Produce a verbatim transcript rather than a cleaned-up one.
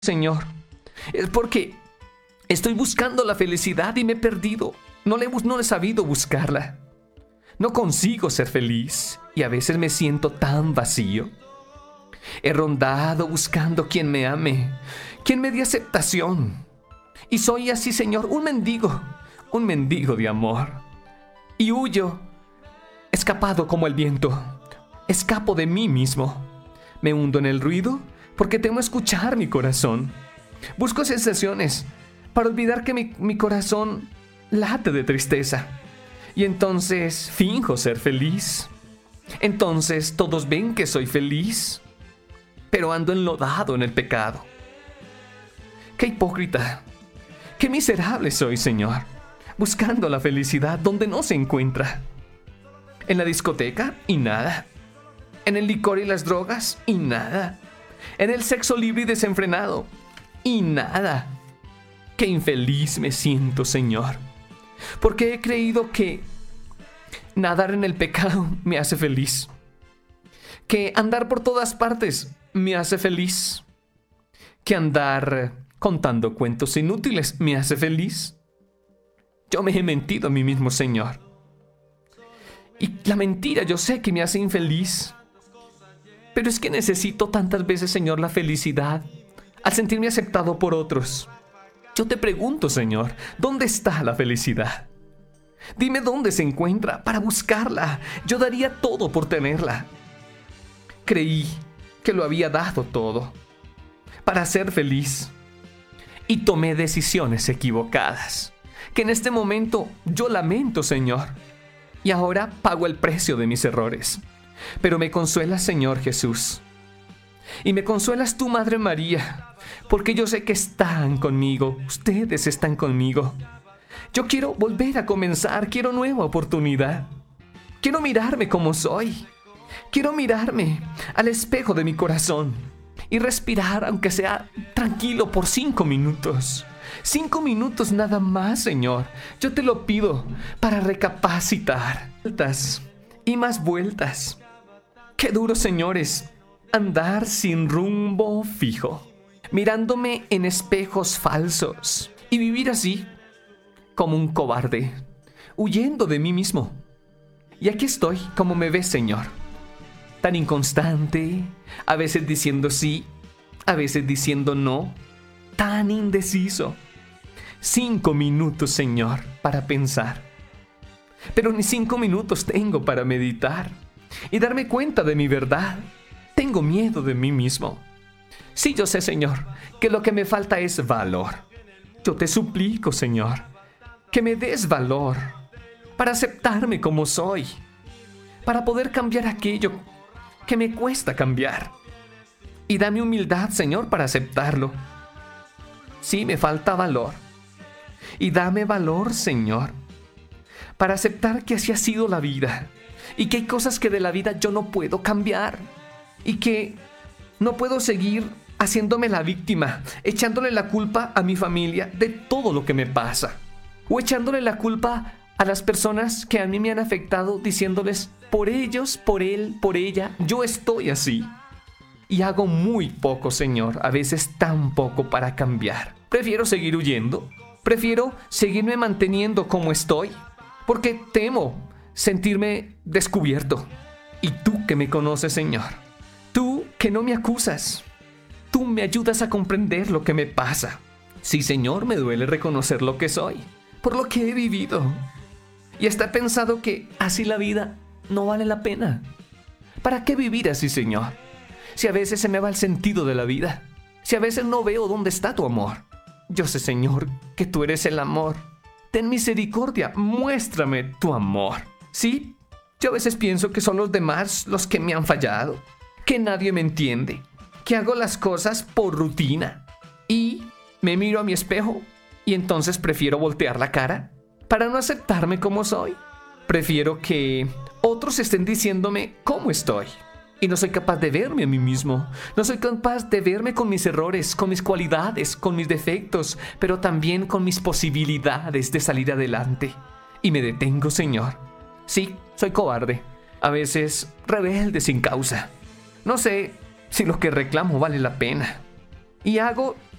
Señor, es porque estoy buscando la felicidad y me he perdido. No le, no he sabido buscarla. No consigo ser feliz y a veces me siento tan vacío. He rondado buscando quien me ame, quien me dé aceptación. Y soy así, Señor, un mendigo, un mendigo de amor. Y huyo, escapado como el viento. Escapo de mí mismo. Me hundo en el ruido porque temo escuchar mi corazón. Busco sensaciones para olvidar que mi, mi corazón late de tristeza. Y entonces finjo ser feliz. Entonces todos ven que soy feliz, pero ando enlodado en el pecado. ¡Qué hipócrita! ¡Qué miserable soy, Señor! Buscando la felicidad donde no se encuentra. En la discoteca y nada. En el licor y las drogas y nada. En el sexo libre y desenfrenado y nada. ¡Qué infeliz me siento, Señor! Porque he creído que nadar en el pecado me hace feliz. Que andar por todas partes me hace feliz. Que andar contando cuentos inútiles me hace feliz. Yo me he mentido a mí mismo, Señor. Y la mentira yo sé que me hace infeliz. Pero es que necesito tantas veces, Señor, la felicidad al sentirme aceptado por otros. Yo te pregunto, Señor, ¿dónde está la felicidad? Dime dónde se encuentra para buscarla. Yo daría todo por tenerla. Creí que lo había dado todo para ser feliz y tomé decisiones equivocadas que en este momento yo lamento, Señor, y ahora pago el precio de mis errores. Pero me consuelas, Señor Jesús, y me consuelas tú, Madre María, porque yo sé que están conmigo, ustedes están conmigo. Yo quiero volver a comenzar, quiero nueva oportunidad. Quiero mirarme como soy. Quiero mirarme al espejo de mi corazón y respirar, aunque sea tranquilo, por cinco minutos. Cinco minutos nada más, Señor. Yo te lo pido para recapacitar. Vueltas y más vueltas. Qué duro, señores, andar sin rumbo fijo, mirándome en espejos falsos y vivir así, como un cobarde, huyendo de mí mismo. Y aquí estoy, como me ves, Señor, tan inconstante, a veces diciendo sí, a veces diciendo no, tan indeciso. Cinco minutos, Señor, para pensar. Pero ni cinco minutos tengo para meditar y darme cuenta de mi verdad. Tengo miedo de mí mismo. Sí, yo sé, Señor, que lo que me falta es valor. Yo te suplico, Señor, que me des valor para aceptarme como soy, para poder cambiar aquello que me cuesta cambiar. Y dame humildad, Señor, para aceptarlo. Sí, me falta valor. Y dame valor, Señor, para aceptar que así ha sido la vida y que hay cosas que de la vida yo no puedo cambiar y que no puedo seguir haciéndome la víctima, echándole la culpa a mi familia de todo lo que me pasa, o echándole la culpa a las personas que a mí me han afectado, diciéndoles: por ellos, por él, por ella, yo estoy así. Y hago muy poco, Señor, a veces tan poco para cambiar. Prefiero seguir huyendo, prefiero seguirme manteniendo como estoy, porque temo sentirme descubierto. Y tú que me conoces, Señor, tú que no me acusas, tú me ayudas a comprender lo que me pasa. Sí, Señor, me duele reconocer lo que soy, por lo que he vivido. Y hasta he pensado que así la vida no vale la pena. ¿Para qué vivir así, Señor? Si a veces se me va el sentido de la vida, si a veces no veo dónde está tu amor. Yo sé, Señor, que tú eres el amor. Ten misericordia, muéstrame tu amor. Sí, yo a veces pienso que son los demás los que me han fallado, que nadie me entiende, que hago las cosas por rutina. Y me miro a mi espejo y entonces prefiero voltear la cara para no aceptarme como soy. Prefiero que otros estén diciéndome cómo estoy. Y no soy capaz de verme a mí mismo. No soy capaz de verme con mis errores, con mis cualidades, con mis defectos, pero también con mis posibilidades de salir adelante. Y me detengo, Señor. Sí, soy cobarde. A veces rebelde sin causa. No sé si lo que reclamo vale la pena. y hago